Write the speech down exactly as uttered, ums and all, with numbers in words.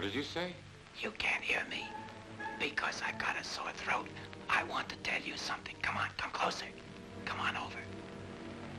did you say? You can't hear me because I got a sore throat. I want to tell you something. Come on, come closer. Come on over.